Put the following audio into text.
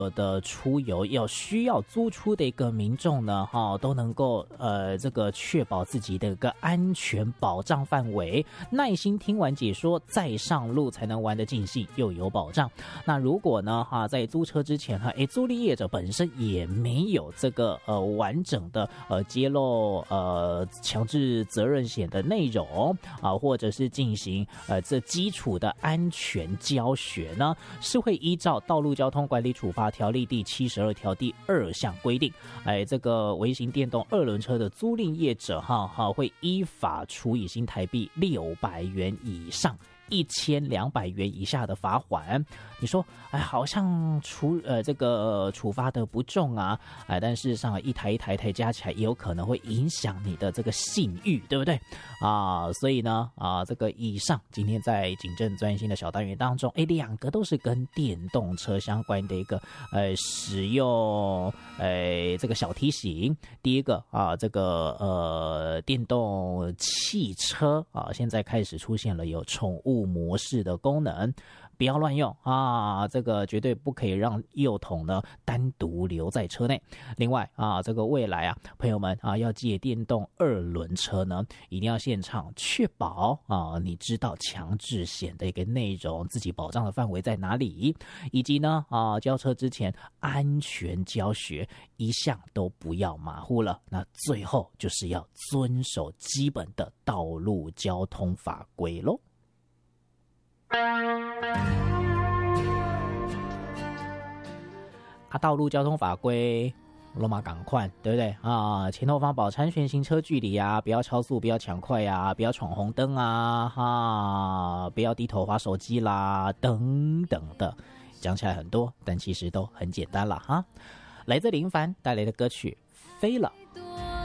的出游需要租出的一个民众呢，都能够这个确保自己的一个安全保障范围，耐心听完解说再上路才能玩得尽兴又有保障。那如果呢在租车之前租赁业者本身也没有这个完整的揭露强制责任险的内容或者是进行这基础的安全教学呢，是会依照道路交通管理处罚条例第72条第2项规定，这个微型电动2轮车的租赁业者会依法处以新台币600元以上1200元以下的罚款。你说好像这个处罚的不重但事实上一台加起来也有可能会影响你的这个信誉，对不对所以呢这个以上今天在警政专心的小单元当中2个都是跟电动车相关的一个使用这个小提醒。第一个这个电动汽车现在开始出现了有宠物模式的功能，不要乱用这个绝对不可以让幼童呢单独留在车内。另外这个未来朋友们要借电动2轮车呢，一定要现场确保你知道强制险的一个内容，自己保障的范围在哪里，以及呢交车之前安全教学一项都不要马虎了。那最后就是要遵守基本的道路交通法规咯。道路交通法规罗马赶快，对不对前后方保持安全行车距离不要超速，不要抢快不要闯红灯不要低头滑手机啦，等等的，讲起来很多，但其实都很简单啦来自林凡带来的歌曲《飞了》。